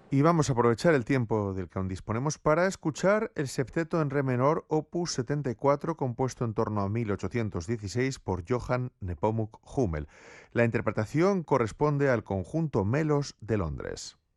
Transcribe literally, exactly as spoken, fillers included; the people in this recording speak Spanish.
Y vamos a aprovechar el tiempo del que aún disponemos para escuchar el septeto en re menor opus setenta y cuatro, compuesto en torno a mil ochocientos dieciséis por Johann Nepomuk Hummel. La interpretación corresponde al conjunto Melos de Londres.